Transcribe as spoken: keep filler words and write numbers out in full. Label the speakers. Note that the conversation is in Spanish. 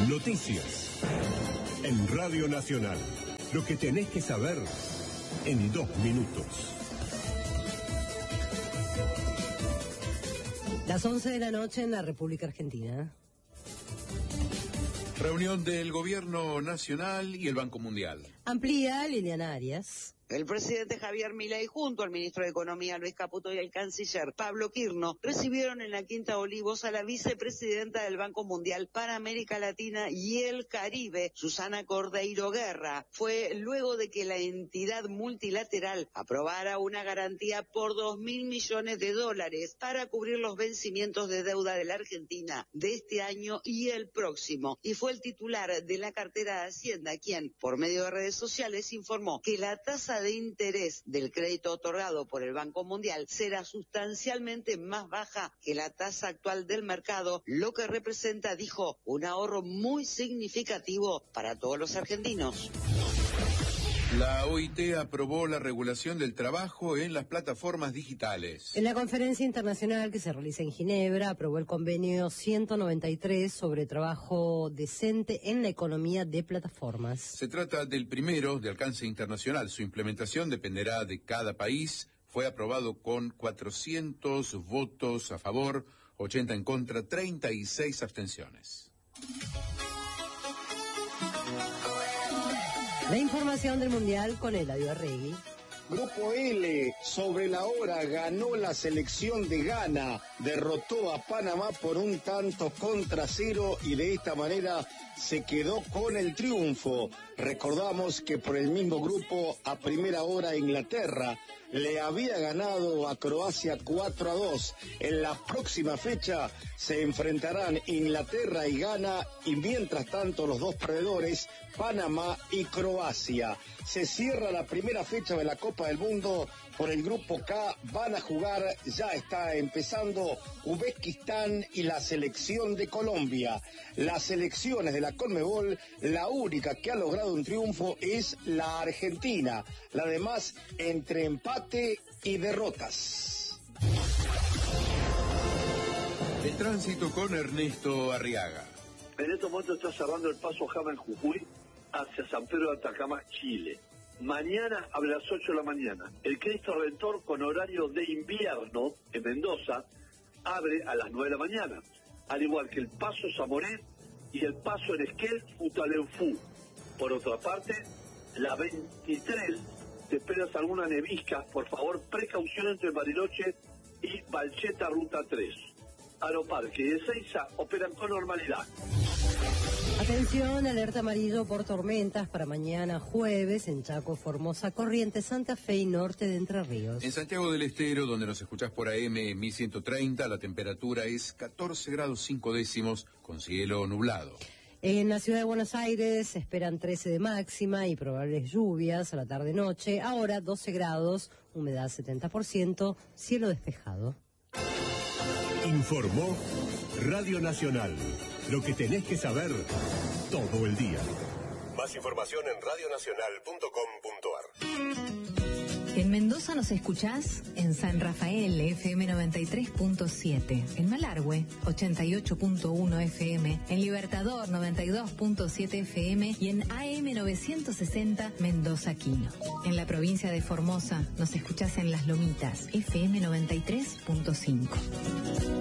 Speaker 1: Noticias en Radio Nacional. Lo que tenés que saber en dos minutos.
Speaker 2: Las once de la noche en la República Argentina.
Speaker 3: Reunión del Gobierno Nacional y el Banco Mundial.
Speaker 2: Amplía Liliana Arias.
Speaker 4: El presidente Javier Milei junto al ministro de Economía Luis Caputo y el canciller Pablo Quirno recibieron en la Quinta Olivos a la vicepresidenta del Banco Mundial para América Latina y el Caribe, Susana Cordeiro Guerra. Fue luego de que la entidad multilateral aprobara una garantía por dos mil millones de dólares para cubrir los vencimientos de deuda de la Argentina de este año y el próximo. Y fue el titular de la cartera de Hacienda quien, por medio de redes sociales, informó que la tasa de interés del crédito otorgado por el Banco Mundial será sustancialmente más baja que la tasa actual del mercado, lo que representa, dijo, un ahorro muy significativo para todos los argentinos.
Speaker 3: La O I T aprobó la regulación del trabajo en las plataformas digitales.
Speaker 2: En la conferencia internacional que se realiza en Ginebra, aprobó el convenio ciento noventa y tres sobre trabajo decente en la economía de plataformas.
Speaker 3: Se trata del primero de alcance internacional. Su implementación dependerá de cada país. Fue aprobado con cuatrocientos votos a favor, ochenta en contra, treinta y seis abstenciones.
Speaker 2: La información del Mundial con Eladio Arregui.
Speaker 5: Grupo L, sobre la hora, ganó la selección de Ghana, derrotó a Panamá por un tanto contra cero y de esta manera se quedó con el triunfo. Recordamos que por el mismo grupo, a primera hora, Inglaterra le había ganado a Croacia cuatro a dos. En la próxima fecha se enfrentarán Inglaterra y Ghana y mientras tanto los dos perdedores, Panamá y Croacia. Se cierra la primera fecha de la Copa del Mundo. Por el grupo K van a jugar, ya está empezando, Uzbekistán y la selección de Colombia. Las selecciones de la Conmebol, la única que ha logrado un triunfo es la Argentina. La demás entre empate y derrotas.
Speaker 3: El tránsito con Ernesto Arriaga.
Speaker 6: En estos momentos está cerrando el paso Jama en Jujuy hacia San Pedro de Atacama, Chile. Mañana a las ocho de la mañana, el Cristo Redentor con horario de invierno en Mendoza abre a las nueve de la mañana, al igual que el paso Zamoré y el paso en Esquel Futalenfú. Por otra parte, la veintitrés, te esperas alguna nevisca, por favor, precaución entre Bariloche y Balcheta Ruta tres. Aeroparque y Ezeiza operan con normalidad.
Speaker 2: Atención, alerta amarillo por tormentas para mañana jueves en Chaco, Formosa, Corrientes, Santa Fe y norte de Entre Ríos.
Speaker 3: En Santiago del Estero, donde nos escuchás por A M mil ciento treinta, la temperatura es catorce grados cinco décimos con cielo nublado.
Speaker 2: En la ciudad de Buenos Aires se esperan trece de máxima y probables lluvias a la tarde-noche. Ahora doce grados, humedad setenta por ciento, cielo despejado.
Speaker 1: Informó Radio Nacional. Lo que tenés que saber todo el día. Más información en radio nacional punto com punto a r.
Speaker 7: En Mendoza nos escuchás en San Rafael, F M noventa y tres punto siete. En Malargüe, ochenta y ocho punto uno F M. En Libertador, noventa y dos punto siete F M. Y en A M novecientos sesenta, Mendoza Quino. En la provincia de Formosa nos escuchás en Las Lomitas, F M noventa y tres punto cinco.